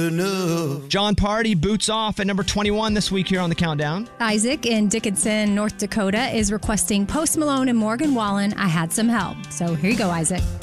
enough. John Party boots off at number 21 this week here on the Countdown. Isaac in Dickinson, North Dakota is requesting Post Malone and Morgan Wallen, I Had Some Help. So here you go, Isaac.